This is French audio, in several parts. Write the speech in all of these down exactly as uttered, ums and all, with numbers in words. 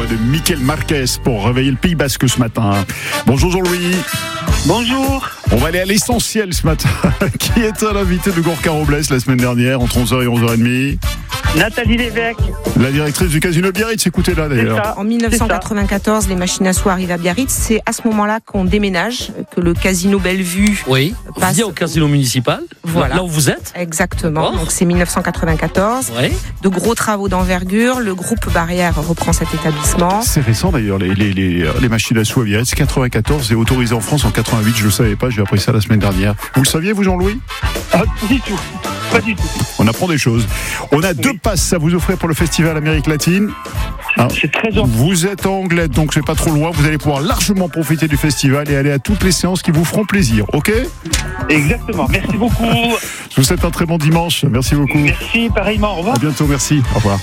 de Michael Marquez pour réveiller le Pays Basque ce matin. Bonjour Jean-Louis. Bonjour. On va aller à l'essentiel ce matin. Qui était l'invité de Gorka Robles la semaine dernière entre onze heures et onze heures trente? Nathalie Lévesque. La directrice du casino de Biarritz, écoutez là d'ailleurs. En dix-neuf cent quatre-vingt-quatorze, les machines à sous arrivent à Biarritz. C'est à ce moment-là qu'on déménage, que le casino Bellevue oui, passe vient au casino municipal. Voilà. Là où vous êtes. Exactement. Oh. Donc c'est dix-neuf cent quatre-vingt-quatorze. Oui. De gros travaux d'envergure. Le groupe Barrière reprend cet établissement. C'est récent d'ailleurs, les, les, les, les machines à sous à Biarritz. quatre-vingt-quatorze et autorisé en France en quatre-vingt-huit. Je ne le savais pas, j'ai appris ça la semaine dernière. Vous le saviez vous Jean-Louis? Ah, pas du tout. Pas du tout. On apprend des choses. On a oui. deux passes à vous offrir pour le festival Amérique latine. Ah, c'est très gentil. Vous êtes en Anglette, donc c'est pas trop loin. Vous allez pouvoir largement profiter du festival et aller à toutes les séances qui vous feront plaisir, ok? Exactement. Merci beaucoup. Je vous souhaite un très bon dimanche. Merci beaucoup. Merci, pareillement. Au revoir. À bientôt, merci. Au revoir.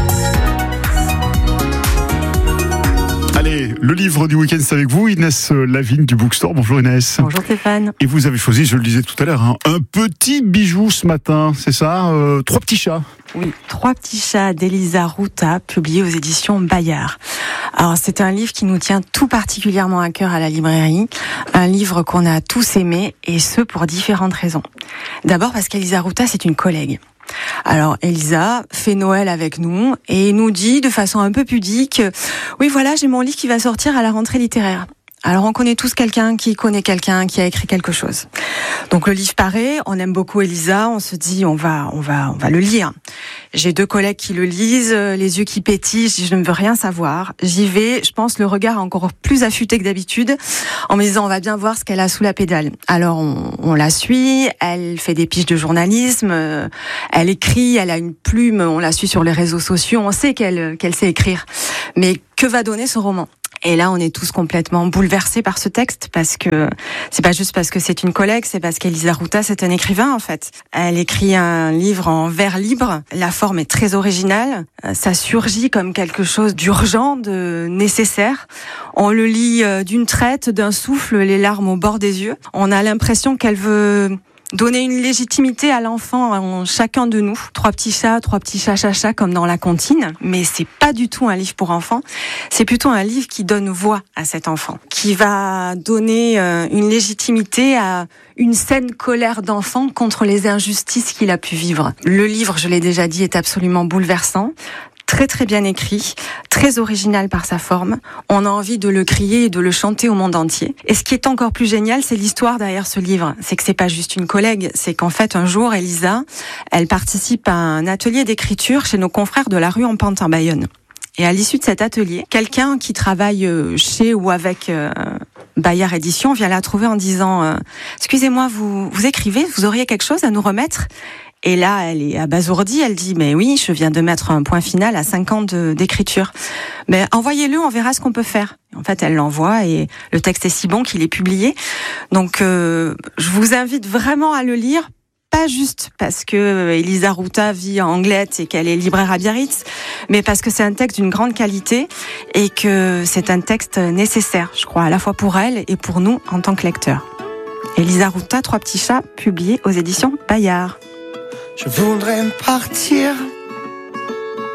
Allez, le livre du week-end, c'est avec vous, Inès Lavigne du Bookstore. Bonjour Inès. Bonjour Stéphane. Et vous avez choisi, je le disais tout à l'heure, hein, un petit bijou ce matin, c'est ça euh, Trois petits chats. Oui, Trois petits chats d'Elisa Ruta, publié aux éditions Bayard. Alors c'est un livre qui nous tient tout particulièrement à cœur à la librairie, un livre qu'on a tous aimé, et ce pour différentes raisons. D'abord parce qu'Elisa Ruta, c'est une collègue. Alors Elisa fait Noël avec nous et nous dit de façon un peu pudique « Oui voilà, j'ai mon livre qui va sortir à la rentrée littéraire ». Alors on connaît tous quelqu'un qui connaît quelqu'un qui a écrit quelque chose. Donc le livre paraît, on aime beaucoup Elisa, on se dit on va on va on va le lire. J'ai deux collègues qui le lisent, les yeux qui pétillent, je dis je ne veux rien savoir. J'y vais, je pense le regard encore plus affûté que d'habitude, en me disant on va bien voir ce qu'elle a sous la pédale. Alors on, on la suit, elle fait des piges de journalisme, elle écrit, elle a une plume, on la suit sur les réseaux sociaux, on sait qu'elle qu'elle sait écrire. Mais que va donner ce roman ? Et là, on est tous complètement bouleversés par ce texte parce que c'est pas juste parce que c'est une collègue, c'est parce qu'Elisa Ruta, c'est un écrivain, en fait. Elle écrit un livre en vers libre. La forme est très originale. Ça surgit comme quelque chose d'urgent, de nécessaire. On le lit d'une traite, d'un souffle, les larmes au bord des yeux. On a l'impression qu'elle veut donner une légitimité à l'enfant en chacun de nous. Trois petits chats, trois petits chats, chats, chats, comme dans la comptine. Mais c'est pas du tout un livre pour enfants. C'est plutôt un livre qui donne voix à cet enfant, qui va donner une légitimité à une saine colère d'enfant contre les injustices qu'il a pu vivre. Le livre, je l'ai déjà dit, est absolument bouleversant. Très très bien écrit, très original par sa forme. On a envie de le crier et de le chanter au monde entier. Et ce qui est encore plus génial, c'est l'histoire derrière ce livre. C'est que c'est pas juste une collègue, c'est qu'en fait un jour, Elisa, elle participe à un atelier d'écriture chez nos confrères de la rue en Pente en Bayonne. Et à l'issue de cet atelier, quelqu'un qui travaille chez ou avec euh, Bayard Édition vient la trouver en disant euh, « Excusez-moi, vous, vous écrivez, vous auriez quelque chose à nous remettre ?» Et là, elle est abasourdie, elle dit « Mais oui, je viens de mettre un point final à cinq ans de, d'écriture. Mais envoyez-le, on verra ce qu'on peut faire. » En fait, elle l'envoie et le texte est si bon qu'il est publié. Donc, euh, je vous invite vraiment à le lire. Pas juste parce que Elisa Ruta vit en Anglette et qu'elle est libraire à Biarritz, mais parce que c'est un texte d'une grande qualité et que c'est un texte nécessaire, je crois, à la fois pour elle et pour nous en tant que lecteurs. Elisa Ruta, Trois petits chats, publié aux éditions Bayard. Je voudrais partir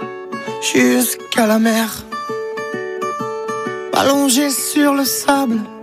jusqu'à la mer, allongé sur le sable,